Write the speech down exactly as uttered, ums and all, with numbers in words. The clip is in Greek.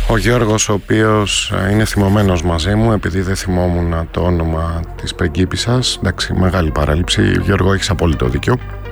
Ο Γιώργος, ο οποίος είναι θυμωμένος μαζί μου επειδή δεν θυμόμουν το όνομα της πριγκίπισσας. Εντάξει, μεγάλη παράληψη. Γιώργο, έχεις απόλυτο δίκιο.